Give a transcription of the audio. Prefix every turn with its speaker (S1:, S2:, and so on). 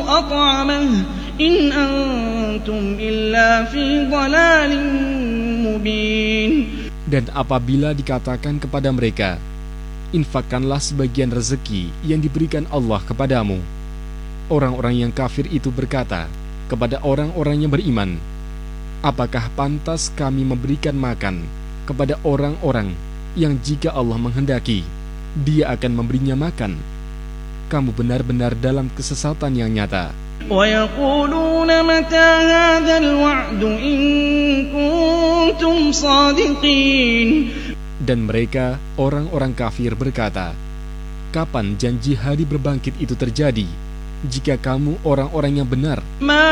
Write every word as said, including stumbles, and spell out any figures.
S1: أطعمه إن أنتم إلا في ضلال مبين.
S2: Dan apabila dikatakan kepada mereka, infakkanlah sebagian rezeki yang diberikan Allah kepadamu, orang-orang yang kafir itu berkata kepada orang-orang yang beriman, apakah pantas kami memberikan makan kepada orang-orang yang jika Allah menghendaki, Dia akan memberinya makan? Kamu benar-benar dalam kesesatan yang nyata.
S1: وَيَقُولُونَ مَتَى هَذَا الْوَعْدُ إِن كُنتُمْ صَادِقِينَ.
S2: Dan mereka, orang-orang kafir berkata, kapan janji hari berbangkit itu terjadi, jika kamu orang-orang yang benar?